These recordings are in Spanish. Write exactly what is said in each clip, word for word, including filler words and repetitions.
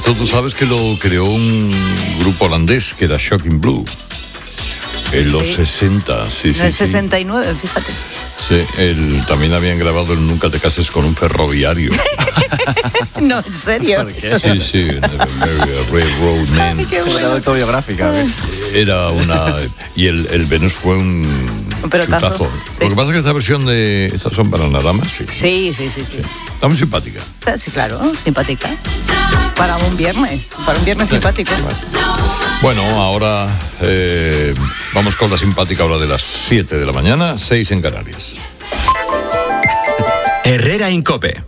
Esto tú sabes que lo creó un grupo holandés que era Shocking Blue. En los sí. sesenta, sí, sí. En el sesenta y nueve, sí. fíjate. Sí, el, también habían grabado el Nunca te cases con un ferroviario. No, ¿en serio? ¿Por qué? Sí, sí, Railroad Man. Era autobiográfica. ¿eh? Era una... Y el, el Venus fue un... Un pelotazo. Sí. Lo que pasa es que esta versión de... Estas son para nada más, sí. Sí, sí, sí, sí. Está muy simpática. Sí, claro, simpática. Para un viernes, para un viernes sí. simpático. Bueno, ahora eh, vamos con la simpática hora de las siete de la mañana, seis en Canarias. Herrera en COPE.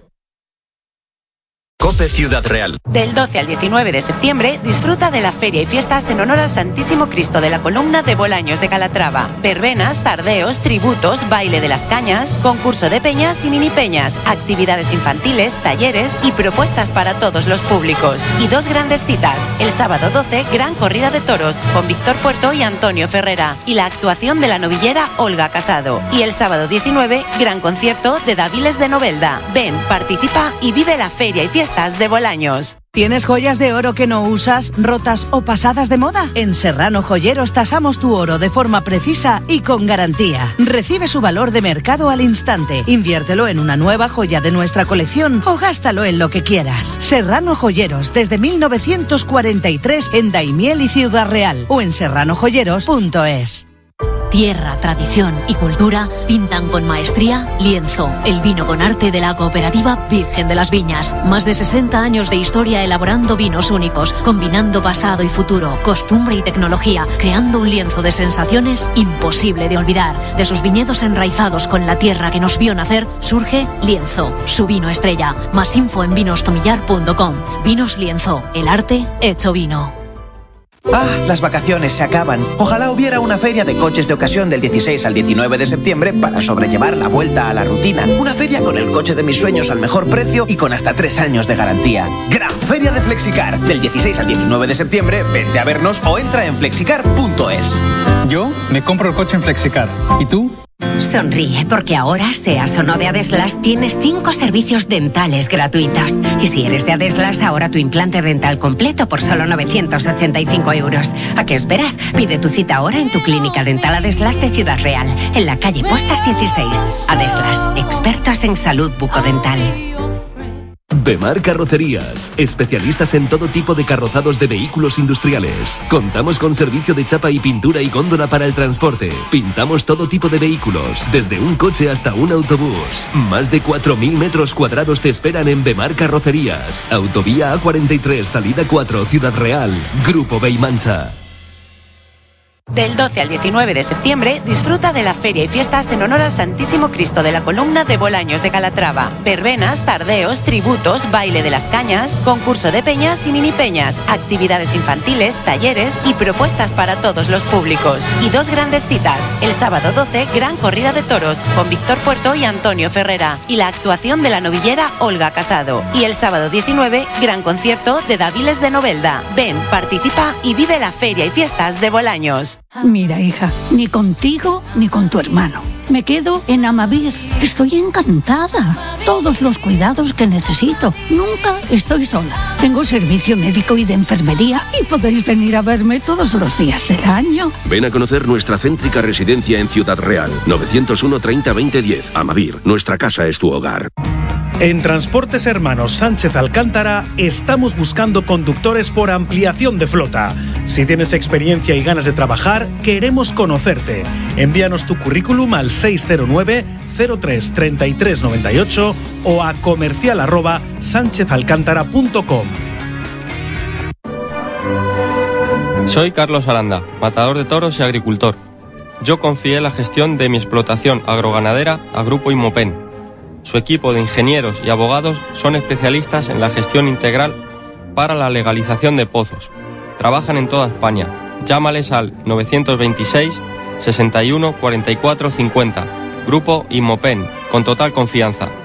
COPE Ciudad Real. Del doce al diecinueve de septiembre, disfruta de la feria y fiestas en honor al Santísimo Cristo de la Columna de Bolaños de Calatrava. Verbenas, tardeos, tributos, baile de las cañas, concurso de peñas y mini peñas, actividades infantiles, talleres y propuestas para todos los públicos. Y dos grandes citas. El sábado doce, gran corrida de toros con Víctor Puerto y Antonio Ferrera y la actuación de la novillera Olga Casado. Y el sábado diecinueve, gran concierto de Daviles de Novelda. Ven, participa y vive la feria y fiestas de Bolaños. ¿Tienes joyas de oro que no usas, rotas o pasadas de moda? En Serrano Joyeros tasamos tu oro de forma precisa y con garantía. Recibe su valor de mercado al instante. Inviértelo en una nueva joya de nuestra colección o gástalo en lo que quieras. Serrano Joyeros, desde mil novecientos cuarenta y tres en Daimiel y Ciudad Real o en serrano joyeros punto es. Tierra, tradición y cultura pintan con maestría Lienzo, el vino con arte de la cooperativa Virgen de las Viñas. Más de sesenta años de historia elaborando vinos únicos, combinando pasado y futuro, costumbre y tecnología, creando un lienzo de sensaciones imposible de olvidar. De sus viñedos enraizados con la tierra que nos vio nacer, surge Lienzo, su vino estrella. Más info en vinos tomillar punto com. Vinos Lienzo, el arte hecho vino. Ah, las vacaciones se acaban. Ojalá hubiera una feria de coches de ocasión del dieciséis al diecinueve de septiembre para sobrellevar la vuelta a la rutina. Una feria con el coche de mis sueños al mejor precio y con hasta tres años de garantía. Gran Feria de Flexicar. Del dieciséis al diecinueve de septiembre, vente a vernos o entra en flexicar punto es. Yo me compro el coche en Flexicar. ¿Y tú? Sonríe, porque ahora, seas o no de Adeslas, tienes cinco servicios dentales gratuitos. Y si eres de Adeslas, ahora tu implante dental completo por solo novecientos ochenta y cinco euros. ¿A qué esperas? Pide tu cita ahora en tu clínica dental Adeslas de Ciudad Real, en la calle Postas dieciséis. Adeslas, expertos en salud bucodental. Bemar Carrocerías, especialistas en todo tipo de carrozados de vehículos industriales. Contamos con servicio de chapa y pintura y góndola para el transporte. Pintamos todo tipo de vehículos, desde un coche hasta un autobús. Más de cuatro mil metros cuadrados te esperan en Bemar Carrocerías. Autovía A cuarenta y tres, salida cuatro, Ciudad Real. Grupo Beimancha. Del doce al diecinueve de septiembre, disfruta de la feria y fiestas en honor al Santísimo Cristo de la Columna de Bolaños de Calatrava. Verbenas, tardeos, tributos, baile de las cañas, concurso de peñas y mini peñas, actividades infantiles, talleres y propuestas para todos los públicos. Y dos grandes citas. El sábado doce, gran corrida de toros con Víctor Puerto y Antonio Ferrera y la actuación de la novillera Olga Casado. Y el sábado diecinueve, gran concierto de Daviles de Novelda. Ven, participa y vive la feria y fiestas de Bolaños. Mira, hija, ni contigo ni con tu hermano. Me quedo en Amavir. Estoy encantada. Todos los cuidados que necesito. Nunca estoy sola. Tengo servicio médico y de enfermería y podéis venir a verme todos los días del año. Ven a conocer nuestra céntrica residencia en Ciudad Real. novecientos uno, treinta, veinte, diez. Amavir. Nuestra casa es tu hogar. En Transportes Hermanos Sánchez Alcántara estamos buscando conductores por ampliación de flota. Si tienes experiencia y ganas de trabajar, queremos conocerte. Envíanos tu currículum al seis cero nueve, cero tres, treinta y tres noventa y ocho o a comercial arroba sánchez alcántara punto com. Soy Carlos Aranda, matador de toros y agricultor. Yo confié la gestión de mi explotación agroganadera a Grupo Inmopen. Su equipo de ingenieros y abogados son especialistas en la gestión integral para la legalización de pozos. Trabajan en toda España. Llámales al novecientos veintiséis, sesenta y uno, cuarenta y cuatro, cincuenta. Grupo Inmopen, con total confianza.